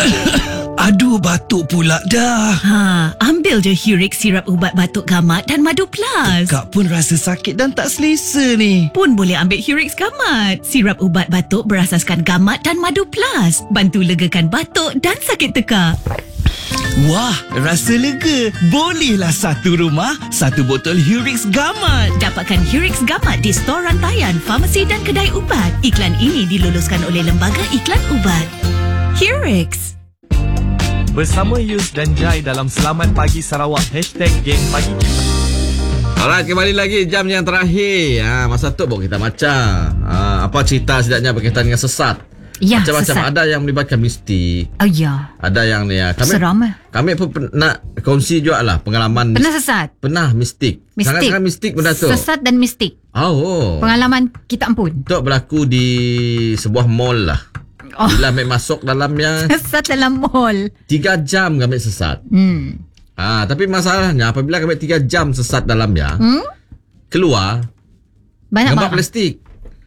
Aduh, batuk pula dah. Ambil je Hurix sirap ubat batuk gamat dan Madu Plus. Kak pun rasa sakit dan tak selesa ni. Pun boleh ambil Hurix gamat. Sirap ubat batuk berasaskan gamat dan Madu Plus. Bantu legakan batuk dan sakit tekak. Wah, rasa lega. Bolehlah satu rumah, satu botol Hurix gamat. Dapatkan Hurix gamat di stor rantaian, farmasi dan kedai ubat. Iklan ini diluluskan oleh Lembaga Iklan Ubat. Hurix. Bersama Yus dan Jai dalam Selamat Pagi Sarawak #Geng Pagi Kita. Alright, kembali lagi jam yang terakhir. Masa tu kita macam apa cerita sedapnya berkaitan dengan sesat. Ya, macam-macam sesat. Ada yang melibatkan mistik. Oh ya. Ada yang ni Seram. kami pun nak kongsi juga lah pengalaman. Pernah sesat? Pernah mistik. Sangat-sangat mistik benda tu. Sesat dan mistik. Oh. Pengalaman kita ampun. Itu berlaku di sebuah mall lah. Bila ambil masuk dalamnya Sesat dalam mall 3 jam kami sesat. Tapi masalahnya apabila kami 3 jam sesat dalamnya, keluar banyak gambar barang. plastik.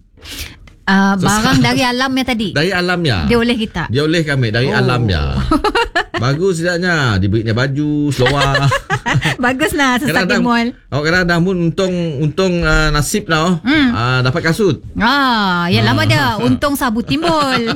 Barang dari alamnya tadi. Dari alamnya. Dia oleh kita. Dia oleh kami dari alamnya. Bagus sedapnya. Diberinya baju, seluar. Baguslah sesat di mall. Kadang-kadang pun untung nasib lah. Dapat kasut. Ya lama dah. Untung sabut timbul.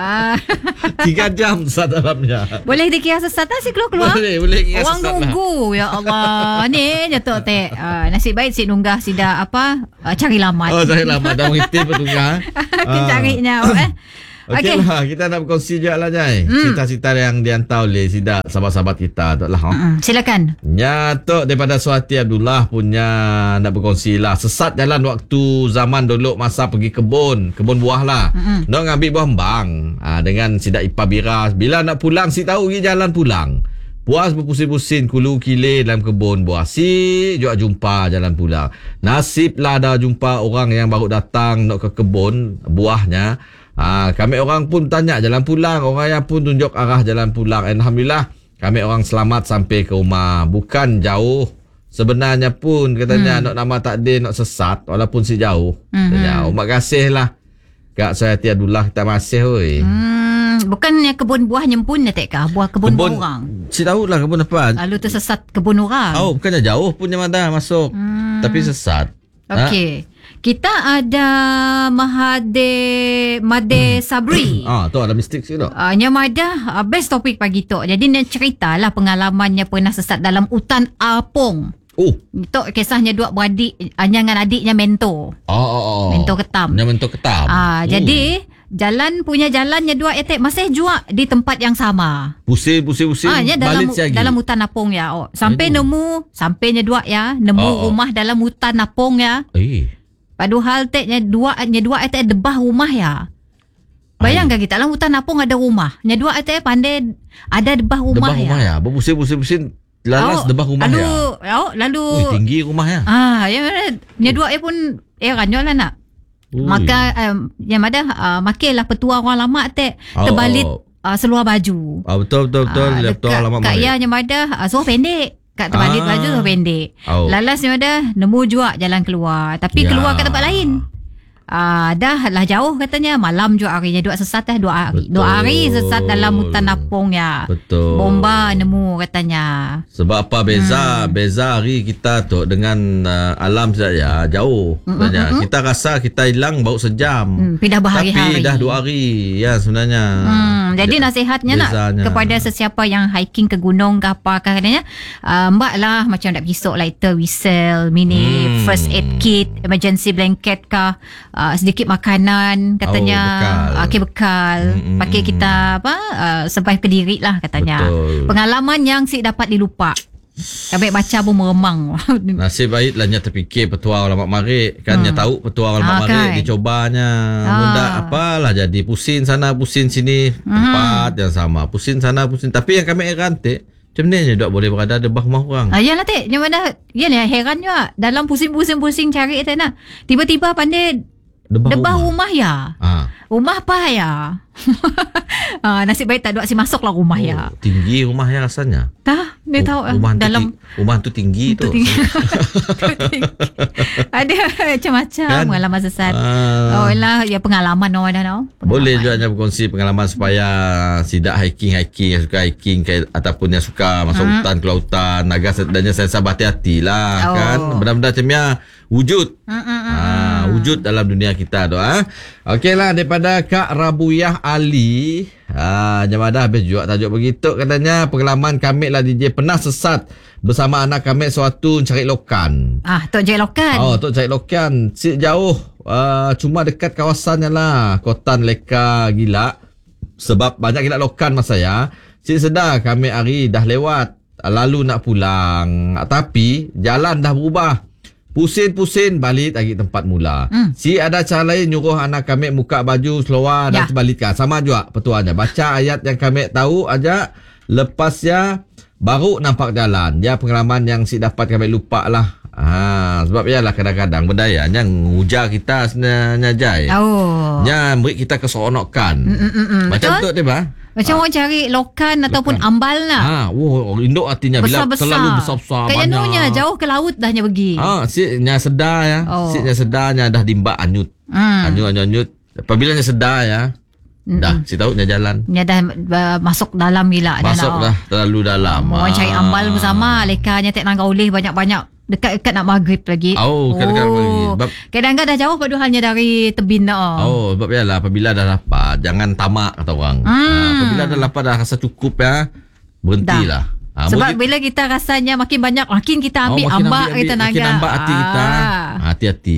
3 jam sesat dalamnya. Boleh dikira sesat tak si keluar-keluar? Boleh kira orang sesat lah. nunggu. Ya Allah. Ni jatuh tek. Nasib baik si nunggah sida cari lamat. Cari lamat. Dah mengitim petunggah. Carinya. Okey lah, kita nak berkongsi je lah Jai. Cerita-cerita yang dihantar oleh Sidak sahabat-sahabat kita tu lah. Silakan. Tok daripada Suhati Abdullah punya nak berkongsi lah. Sesat jalan waktu zaman dulu masa pergi kebun buah lah. Nak ngambil buah hembang dengan Sidak Ipa Biras. Bila nak pulang si tahu pergi jalan pulang. Puas berpusing-pusing kulu kile dalam kebun buah. Si juga jumpa jalan pulang. Nasiblah dah jumpa orang yang baru datang nak ke kebun buahnya. Kami orang pun tanya jalan pulang. Orang yang pun tunjuk arah jalan pulang. Alhamdulillah kami orang selamat sampai ke rumah. Bukan jauh. Sebenarnya pun katanya nak nama takdir nak sesat walaupun si jauh. Katanya terima kasih lah Kak Suhati Abdullah, kita masih oi. Bukannya kebun buah nyempun dah tak kah? Buah kebun orang. Si tahu lah kebun apa. Lalu tersesat kebun orang. Bukannya jauh punya mana masuk. Tapi sesat. Okey. Kita ada Made Sabri. Tu ada mistik sikit tak? Nyamada best topik pagi tu. Jadi dia ceritalah pengalamannya pernah sesat dalam hutan Apong. Itu kisahnya dua beradik dengan adiknya mentor. Mentor ketam. Mentor ketam. Jadi jalannya dua etek masih juga di tempat yang sama. Pusing. Dalam hutan Apong ya. Sampainya dua ya. Nemu rumah dalam hutan Apong ya. Padahal teknya dua etek debah rumah ya. Bayangkan kita dalam hutan Apong ada rumah. Nya dua etek pandai ada debah rumah ya. Debah rumah ya. Berpusing. Lalas debah rumah Lalu tinggi rumah ya. Nya dua pun ranyo lah nak. Maka yang ada makilah petua orang lama tek terbalit seluar baju. Betul. Petua lama Kak ya yang ada seluar pendek. Kat terbalit baju seluar pendek. Lalas yang ada nemu juga jalan keluar. Tapi keluar ke tempat lain. Dah lah jauh katanya. Malam juga harinya dua sesat dua hari. 2 hari sesat dalam hutan Apong ya. Betul. Bomba nemu katanya. Sebab apa beza hari kita tu dengan alam saja jauh. Sebenarnya kita rasa kita hilang baru sejam. Pindah berhari-hari. Tapi dah 2 hari ya sebenarnya. Jadi nasihatnya bezanya kepada sesiapa yang hiking ke gunung ke apa katanya, mbak lah macam nak pergi lighter whistle, mini first aid kit, emergency blanket ke, sedikit makanan katanya, bekal. Pakai kita survive ke diri lah katanya. Betul. Pengalaman yang si dapat dilupa. Kami baca pun meremang. Nasib baiklah nya terfikir petua ulama marik kan nya tahu petua ulama marik dicobanya. Benda apalah jadi pusing sana pusing sini tempat yang sama. Pusing sana pusing tapi yang kami rantik macam ni je tak boleh berada di bawah rumah orang. Yalah tek, yang mana heran juga dalam pusing cari tak nak. Tiba-tiba pandai Debah rumah ya. Rumah apa ya? Nasib baik tak ada si masuk lah rumah ya. Tinggi rumah ya rasanya. Dah, dia tahu dalam rumah tu tinggi tu. Ada macam-macam kan? Pengalaman sesat. Lah ya pengalaman Boleh juga berkongsi pengalaman supaya tidak hiking yang suka hiking ataupun yang suka masuk hutan ke lautan, naga sedanya saya berhati-hati lah kan. Benda-benda macam ni wujud. Wujud dalam dunia kita tu. Okeylah, daripada Kak Rabuyah Ali. Jemaah dah habis juga tajuk begitu katanya. Pengalaman kami lah DJ pernah sesat bersama anak kami suatu cari lokan. Tok cari lokan. Tok cari lokan. Jauh. Cuma dekat kawasannya lah. Kotan Leka Gila. Sebab banyak gila lokan masa ya. Sedar kami hari dah lewat. Lalu nak pulang. Tapi jalan dah berubah. Pusing-pusing balik lagi tempat mula. Si ada cara lain nyuruh anak kami buka baju seluar dan terbalikkan. Sama juga petuanya. Baca ayat yang kami tahu aja. Lepasnya baru nampak jalan. Ya pengalaman yang si dapat kami lupa lah. Sebab ialah kadang-kadang benda yang ujar kita sebenarnya Jai. Yang beri kita keseronokan. Macam tu tiba. Macam orang cari lokan ataupun ambal lah. Induk artinya besar-besar. Bila terlalu besar-besar kayaknya jauh ke laut dah pergi. Siknya sedar ya. Siknya sedarnya dah dimbak anyut. Anyut. Apabila nya sedar ya. Dah, si tahu nya jalan. Nya dah masuk dalam gila. Masuk dah terlalu dalam. Orang cari ambal bersama. Lekanya tak nangkau oleh banyak-banyak. Dekat nak maghrib lagi. Dekat maghrib. Kadang-kadang dah jauh paduhalnya dari tebing dah. Sebab ialah apabila dah dapat, jangan tamak kata orang. Apabila dah dapat dah rasa cukup ya, berhentilah. Sebab bila kita rasanya makin banyak, makin kita ambil ambak kita naga. Makin ambak hati kita. Hati-hati.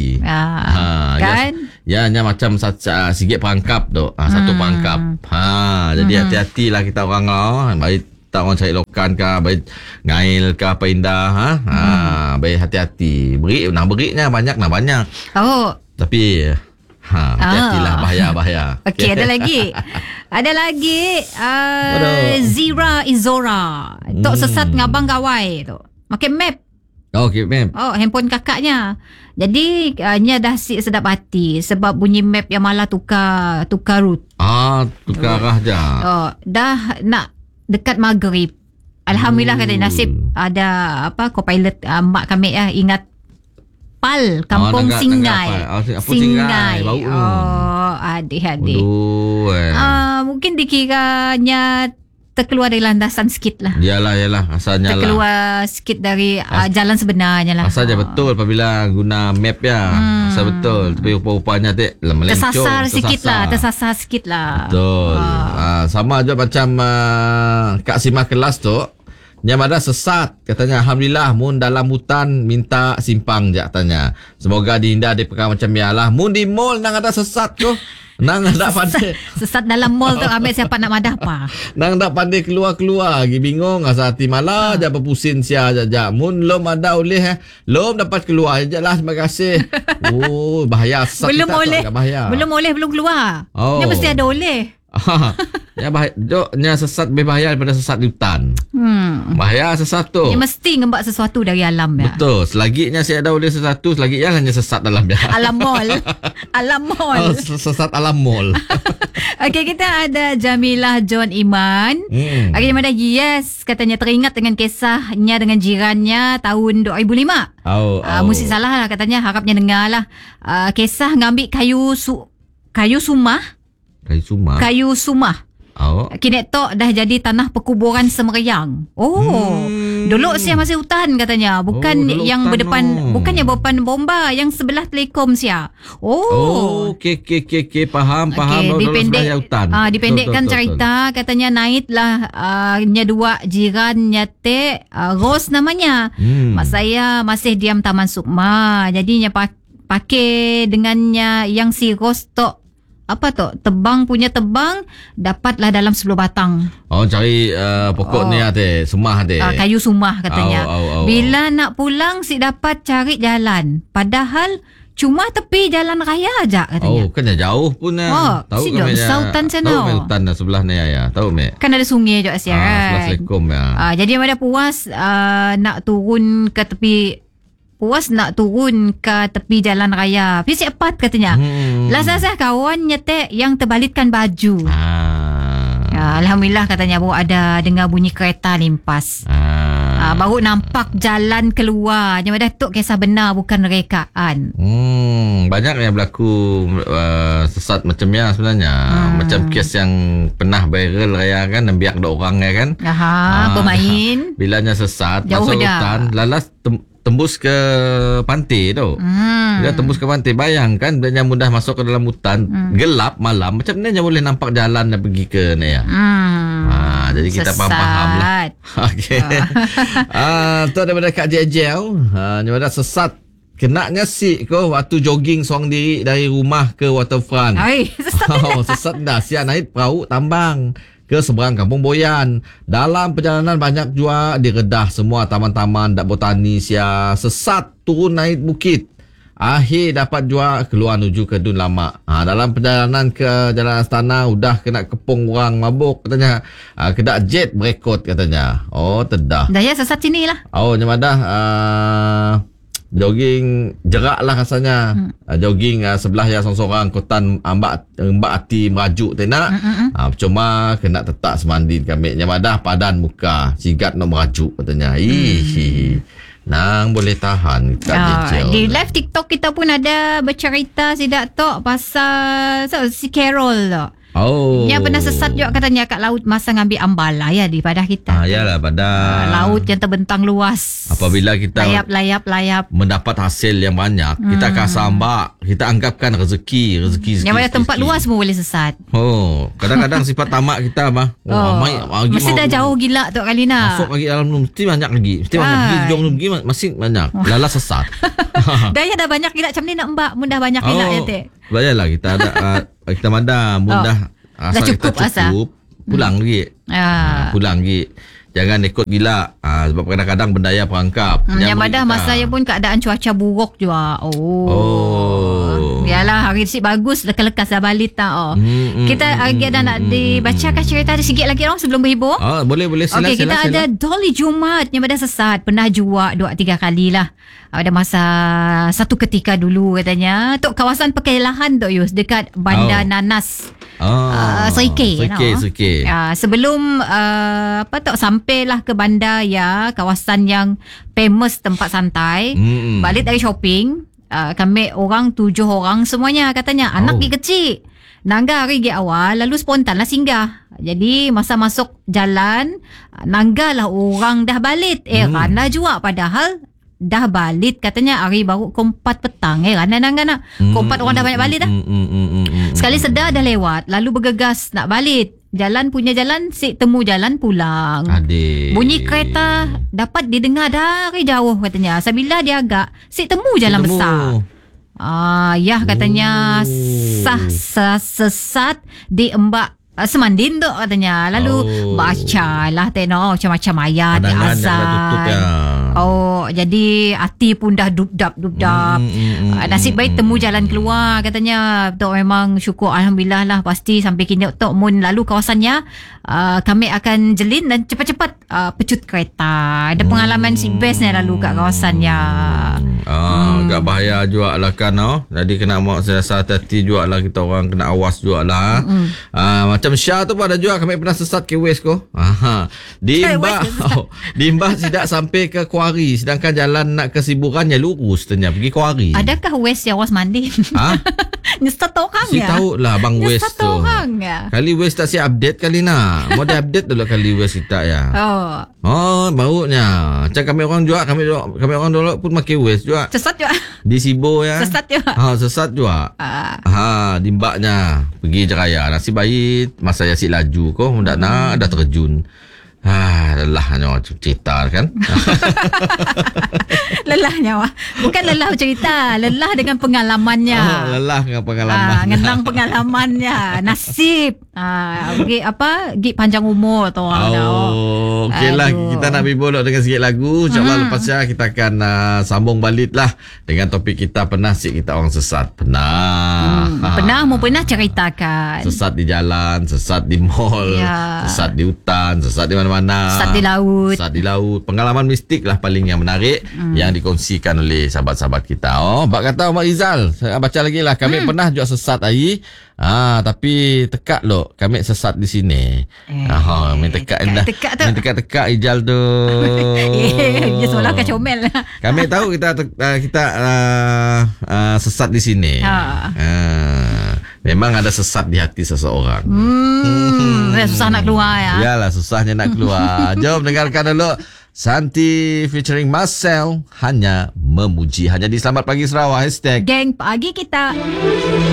Kan? Ya macam sikit perangkap tu. Satu perangkap. Jadi hati-hatilah kita orang baik tak orang cari lokan ke, baik ngail ke apa indah. Baik hati-hati. Berinya banyak. Tapi hati-hatilah, bahaya. Okey, ada lagi. Ada lagi Zira Izora. Tok sesat ngabang gawai tu. Makin map. Okay, map. Handphone kakaknya. Jadi nya dah sedap hati sebab bunyi map yang malah tukar route. Tukar arah je. Dah nak dekat maghrib. Alhamdulillah kata nasib ada co-pilot mak kami ingat PAL Kampung Singai. Singai. Adik-adik. Mungkin dikiranya terkeluar dari landasan sikit lah. Yalah asalnya lah. Terkeluar sikit dari jalan sebenarnya lah. Asal je betul apabila guna map ya. Asal betul. Tapi rupa-rupanya melencong. Tersasar sikit lah. Betul. Sama je macam Kak Simah kelas tu. Yang ada sesat. Katanya Alhamdulillah mun dalam hutan minta simpang je katanya. Semoga dihindar dari perkara macam ya lah. Mun di mall nang ada sesat tu. Nang tak pandai. Sesat dalam mall tu ambil siapa nak madah apa. Nang tak pandai keluar-keluar lagi bingung asa hati malah aja berpusing sia aja. Mun lom ada oleh lom dapat keluar je lah, terima kasih. Bahaya sesat belum kita oleh. tu bahaya. Belum keluar. Dia mesti ada oleh. Ya bahaya. Joknya sesat lebih bahaya daripada sesat di hutan. Bahaya sesat tu. Dia mesti ngembak sesuatu dari alam ya. Betul. Selaginya saya ada oleh sesuatu, selagi yang hanya sesat dalam dia. Alam mall. Sesat alam mall. Okey, kita ada Jamilah John Iman. Okey, mana yes, katanya teringat dengan kisahnya dengan jirannya tahun 2005. Mesti salah lah katanya, harapnya dengar lah. Kisah ngambil kayu sumah. Kayu sumah. Kini tok dah jadi tanah perkuburan Semeriang. Dulu sia masih hutan katanya. Bukan yang berdepan, bukan yang berdepan bomba, yang sebelah Telekom sia. Okey, faham. Dipendekkan cerita, katanya naiklah nya dua jiran nyate Ros namanya. Mak saya masih diam Taman Sukma. Jadinya pakai dengannya yang si Ros tok tebang dapatlah dalam 10 batang. Cari pokok ni sumah kayu sumah katanya. Bila nak pulang si dapat cari jalan, padahal cuma tepi jalan raya aja katanya. Kan jauh pun tahu kan hutan sana. Tahu hutan sebelah ni ya. Tahu mek. Kan ada sungai juga sebelah Assalamualaikum ya. Jadi ada puas nak turun ke tepi puas nak turun ke tepi jalan raya. Pergi cepat katanya. Lah kawannya yang terbalitkan baju. Alhamdulillah katanya baru ada dengar bunyi kereta limpas. Baru nampak jalan keluar. Yang dah tok kisah benar bukan rekaan. Banyak yang berlaku sesat macam ni sebenarnya. Macam kes yang pernah viral raya kan, dan biar ada orang kan. Pemain. Bilanya sesat jauh masuk dah. hutan, lalas tembus ke pantai tu. Bila tembus ke pantai, bayangkan dia mudah masuk ke dalam hutan, gelap malam, macam mana dia boleh nampak jalan dan pergi ke ni ya. Jadi kita faham lah. Okey. Tu daripada Kak Jejel. Daripada sesat kenaknya sik ko waktu jogging seorang diri dari rumah ke waterfront. Sesat dah siap naik perahu tambang ke seberang Kampung Boyan. Dalam perjalanan banyak jua diredah semua taman-taman dak botani sia. Sesat turun naik bukit. Akhir dapat jua keluar menuju ke Dun Lama. Dalam perjalanan ke Jalan Astana udah kena kepung orang mabuk katanya. Kedak jet berekod katanya. Tedah. Dah ya sesat sini lah. Nyama dah jogging jerak lah rasanya. Jogging sebelah ya sorang-sorang kotan ambak hati merajuk tenak. Cuma kena tetap semandi kami. Nyama dah padan muka sigat nak merajuk katanya. Nang boleh tahan di live TikTok kita pun ada bercerita sidak tok pasal si Carol tu. Yang pernah sesat juga katanya kat laut masa ngambil ambala ya di padah kita. Yalah padah. Laut yang terbentang luas. Apabila kita layap mendapat hasil yang banyak, kita kasar ambak, kita anggapkan rezeki. Yang banyak tempat luas pun boleh sesat. Kadang-kadang sifat tamak kita mesti dah jauh gila tu kali nak. Masuk lagi dalam mesti banyak lagi. Mesti banyak lagi jom lagi masih banyak. Lala sesat. Dah banyak gila macam ni nak mbak mudah banyak gila ya teh. Bayalah kita ada kita madam mudah dah cukup pulang lagi. Pulang lagi. Jangan ikut gila. Sebab kadang-kadang bendaya perangkap. Yang madah masa yang pun keadaan cuaca buruk juga. Biarlah hari si bagus lekas-lekas dah balik tak. Kita lagi ada nak dibacakan cerita ada sikit lagi sebelum berhibur. Boleh sila. Okey, kita ada Dolly Jumat yang pada sesat pernah jua 2-3 kali lah. Ada masa satu ketika dulu katanya tok kawasan Pekailahan tok Yus dekat Bandar Nanas. Serikay. Sebelum sampailah ke bandar ya, kawasan yang famous tempat santai. Balik dari shopping, kami orang 7 orang semuanya katanya anak kecil. Nangga hari awal lalu spontan lah singgah. Jadi masa masuk jalan nangga lah orang dah balik. Rana juga padahal dah balik katanya hari baru 4 petang nangga nak 4 orang dah banyak balik dah. Sekali sedar dah lewat lalu bergegas nak balik. Jalan si temu jalan pulang. Bunyi kereta dapat didengar dari jauh katanya. Sabila dia agak si temu jalan besar. Katanya sesat di embak Semandin tu katanya. Lalu baca lah tengok macam-macam ayat azan. Jadi hati pun dah dubdap. Nasib baik temu jalan keluar katanya. Tok memang syukur alhamdulillah lah. Pasti sampai kini tok mun lalu kawasannya kami akan jelin dan cepat-cepat pecut kereta. Ada pengalaman si best ni lalu kat kawasannya. Agak bahaya juga lah kan. Jadi kena saya hati juga lah, kita orang kena awas juga lah. Macam Syah tu pun ada juga kami pernah sesat ke West ko. Di Imbah tidak sampai ke Kuari, sedangkan jalan nak ke Siburannya lurus ternyata pergi Kuari. Adakah West yang was mandi? Nyesat orang ya? Si tahu lah Bang West tu. Kali West tak siap update kali nak. Mau dia update dulu kali West kita ya. Barunya. Macam kami orang juga, kami orang dulu pun makin West juga. Sesat juga. Di Sibo ya. Sesat juga. Sesat juga. Di Mbaknya pergi Jeraya. Nasib baik masa Yasid laju kau dah terjun. Lelahnya cerita kan. Lelahnya bukan lelah cerita, lelah dengan pengalamannya. Lelah dengan pengalaman. Ngenang pengalamannya. Nasib. Gig panjang umur tu orang. Okeylah, kita nak berbolok dengan sikit lagu. InsyaAllah lepasnya kita akan sambung balik lah dengan topik kita pernah kita orang sesat. Pernah ceritakan. Sesat di jalan, sesat di mall, sesat di hutan, sesat di mana-mana. mana-mana. Sesat di laut. Sesat di laut. Pengalaman mistik lah paling yang menarik yang dikongsikan oleh sahabat-sahabat kita. Bak kata Mak Rizal, saya baca lagi lah. Kami pernah juga sesat air. Tapi tekak loh. Kami sesat di sini. Main tekak indah. Main tekak Rizal tu. Dia seolah kan comel. Kami tahu kita sesat di sini. Memang ada sesat di hati seseorang. Susah nak keluar ya. Yalah, susahnya nak keluar. Jom dengarkan dulu Santi featuring Marcel, Hanya Memuji. Hanya di Selamat Pagi Sarawak. #. Geng pagi kita.